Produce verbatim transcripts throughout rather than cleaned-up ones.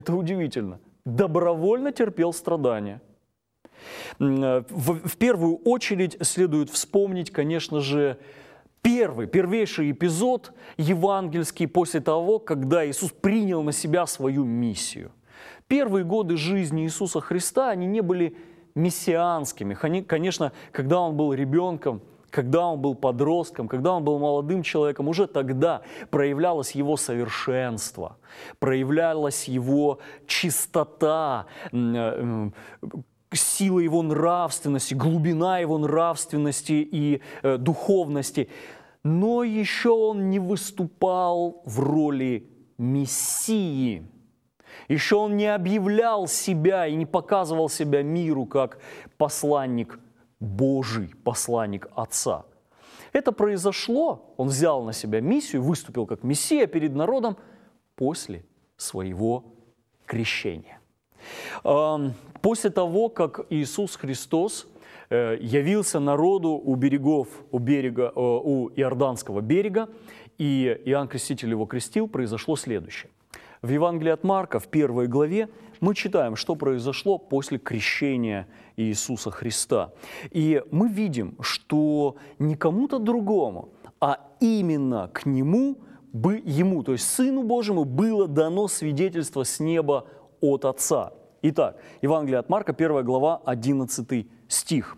Это удивительно. Добровольно терпел страдания. В, в первую очередь следует вспомнить, конечно же, первый, первейший эпизод евангельский после того, когда Иисус принял на себя свою миссию. Первые годы жизни Иисуса Христа, они не были мессианскими. Конечно, когда Он был ребенком, когда Он был подростком, когда Он был молодым человеком, уже тогда проявлялось Его совершенство, проявлялась Его чистота, сила Его нравственности, глубина Его нравственности и э, духовности. Но еще Он не выступал в роли Мессии. Еще Он не объявлял себя и не показывал себя миру как посланник Божий, посланник Отца. Это произошло, Он взял на себя миссию, выступил как Мессия перед народом после своего крещения. После того, как Иисус Христос явился народу у берегов, у берега, у Иорданского берега, и Иоанн Креститель его крестил, произошло следующее. В Евангелии от Марка, в первой главе, мы читаем, что произошло после крещения Иисуса Христа. И мы видим, что не кому-то другому, а именно к Нему, Ему, то есть Сыну Божьему, было дано свидетельство с неба от Отца. Итак, Евангелие от Марка, первая глава, одиннадцатый стих.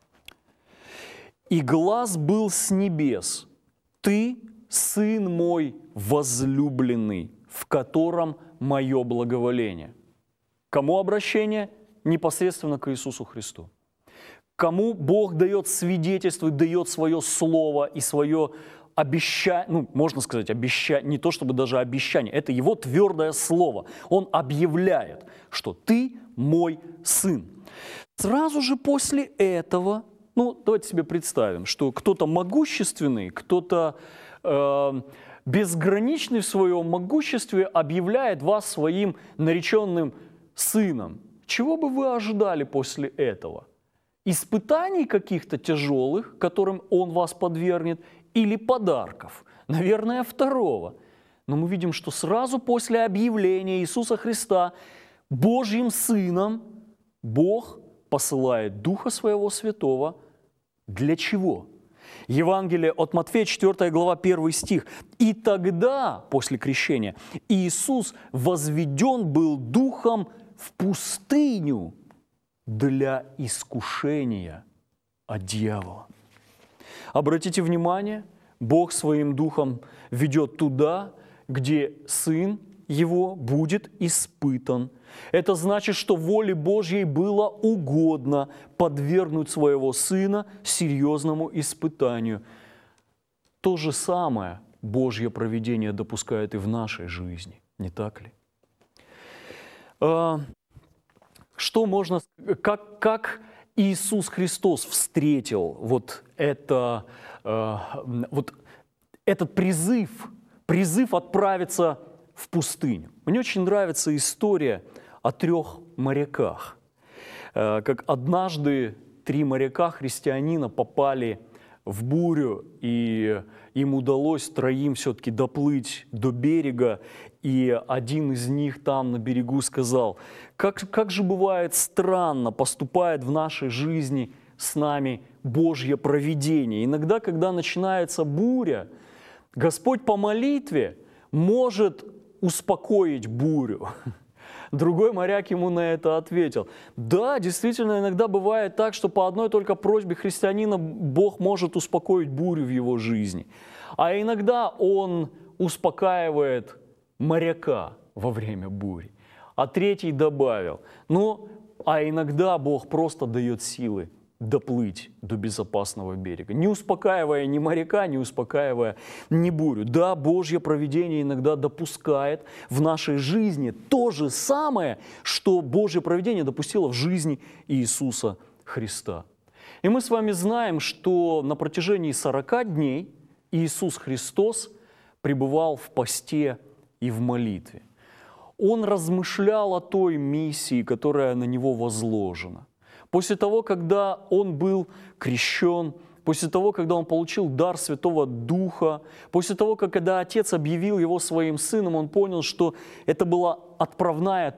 «И глас был с небес: Ты, Сын мой возлюбленный, в котором мое благоволение». Кому обращение? Непосредственно к Иисусу Христу. Кому Бог дает свидетельство, дает свое слово и свое обещание, ну, можно сказать, обещание, не то чтобы даже обещание, это Его твердое слово. Он объявляет, что «Ты мой Сын». Сразу же после этого, ну, давайте себе представим, что кто-то могущественный, кто-то э, безграничный в своем могуществе объявляет вас своим нареченным сыном. Чего бы вы ожидали после этого? Испытаний каких-то тяжелых, которым он вас подвергнет, или подарков? Наверное, второго. Но мы видим, что сразу после объявления Иисуса Христа Божьим Сыном Бог посылает Духа Своего Святого. Для чего? Евангелие от Матфея, четвёртая глава, первый стих. «И тогда, после крещения, Иисус возведен был Духом в пустыню для искушения от дьявола». Обратите внимание, Бог Своим Духом ведет туда, где Сын Его будет испытан. Это значит, что воле Божьей было угодно подвергнуть Своего Сына серьезному испытанию. То же самое Божье провидение допускает и в нашей жизни, не так ли? Что можно, как, как Иисус Христос встретил вот, это, вот этот призыв, призыв отправиться в пустыню? Мне очень нравится история о трех моряках. Как однажды три моряка-христианина попали в бурю, и им удалось троим все-таки доплыть до берега, и один из них там на берегу сказал: как, как же бывает странно поступает в нашей жизни с нами Божье провидение. Иногда, когда начинается буря, Господь по молитве может успокоить бурю. Другой моряк ему на это ответил: да, действительно, иногда бывает так, что по одной только просьбе христианина Бог может успокоить бурю в его жизни. А иногда Он успокаивает моряка во время бури. А третий добавил: ну, а иногда Бог просто дает силы доплыть до безопасного берега, не успокаивая ни моряка, не успокаивая ни бурю. Да, Божье провидение иногда допускает в нашей жизни то же самое, что Божье провидение допустило в жизни Иисуса Христа. И мы с вами знаем, что на протяжении сорока дней Иисус Христос пребывал в посте и в молитве. Он размышлял о той миссии, которая на Него возложена. После того, когда Он был крещен после того, когда он получил дар Святого Духа, после того, как когда Отец объявил его своим сыном, он понял, что это была отправная